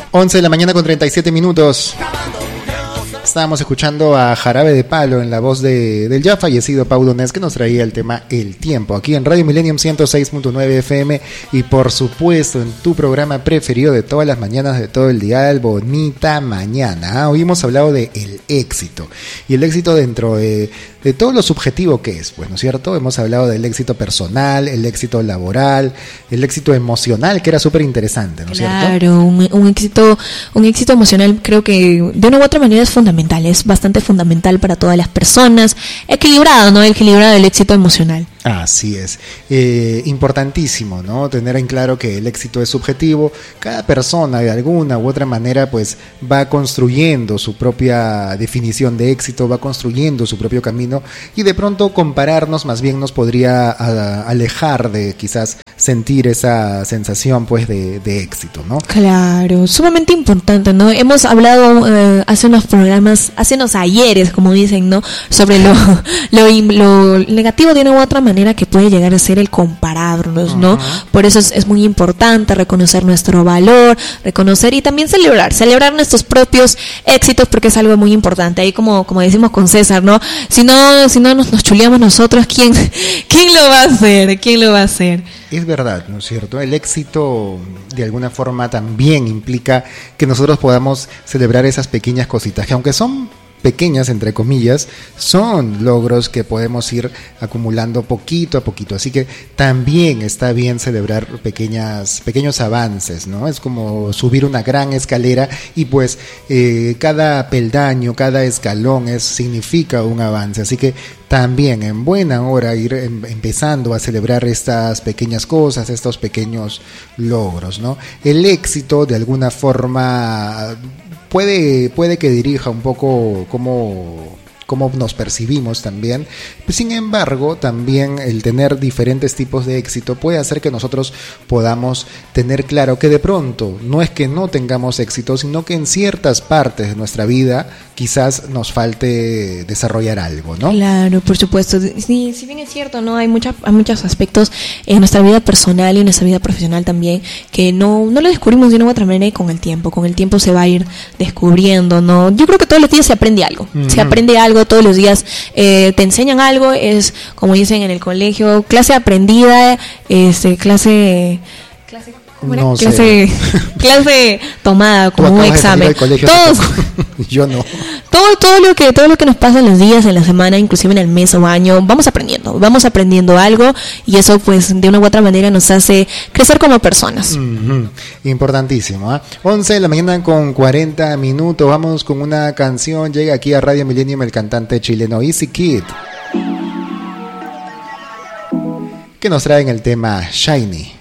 11 de la mañana con 37 minutos. Estábamos escuchando a Jarabe de Palo en la voz del ya fallecido Pau Donés, que nos traía el tema El Tiempo, aquí en Radio Millennium 106.9 FM y por supuesto en tu programa preferido de todas las mañanas de todo el día, el Bonita Mañana. Hoy hemos hablado de el éxito y el éxito dentro de todo lo subjetivo que es, pues, ¿no es cierto? Hemos hablado del éxito personal, el éxito laboral, el éxito emocional, que era súper interesante, ¿no es cierto? Claro, un éxito emocional creo que de una u otra manera es fundamental, es bastante fundamental para todas las personas, equilibrado, ¿no? Equilibrado el éxito emocional. Así es, importantísimo, ¿no? Tener en claro que el éxito es subjetivo. Cada persona de alguna u otra manera pues va construyendo su propia definición de éxito, va construyendo su propio camino y de pronto compararnos más bien nos podría alejar de quizás sentir esa sensación pues de éxito, ¿no? Claro, sumamente importante, ¿no? Hemos hablado hace unos ayeres, como dicen, ¿no? Sobre lo negativo de una u otra manera que puede llegar a ser el compararnos, ¿no? Por eso es muy importante reconocer nuestro valor, reconocer y también celebrar nuestros propios éxitos, porque es algo muy importante. Ahí como decimos con César, ¿no? Si no nos chuleamos nosotros, ¿quién lo va a hacer? ¿Quién lo va a hacer? Es verdad, ¿no es cierto? El éxito de alguna forma también implica que nosotros podamos celebrar esas pequeñas cositas, que aunque son pequeñas, entre comillas, son logros que podemos ir acumulando poquito a poquito, así que también está bien celebrar pequeños avances, ¿no? Es como subir una gran escalera y pues cada peldaño, cada escalón significa un avance, así que también en buena hora ir empezando a celebrar estas pequeñas cosas, estos pequeños logros, ¿no? El éxito de alguna forma puede que dirija un poco cómo nos percibimos también. Sin embargo, también el tener diferentes tipos de éxito puede hacer que nosotros podamos tener claro que de pronto no es que no tengamos éxito, sino que en ciertas partes de nuestra vida quizás nos falte desarrollar algo, ¿no? Claro, por supuesto. Sí, si bien es cierto, ¿no? Hay muchos aspectos en nuestra vida personal y en nuestra vida profesional también que no lo descubrimos de una u otra manera y con el tiempo se va a ir descubriendo, ¿no? Yo creo que todos los días se aprende algo, se aprende algo todos los días, te enseñan algo, es como dicen en el colegio, clase aprendida, clase no clase tomada como un examen. Todos, yo no. Todo lo que nos pasa en los días, en la semana, inclusive en el mes o año, vamos aprendiendo algo y eso pues de una u otra manera nos hace crecer como personas. Importantísimo, ¿eh? 11 de la mañana con 40 minutos, vamos con una canción, llega aquí a Radio Millennium el cantante chileno Easy Kid, que nos trae en el tema Shiny.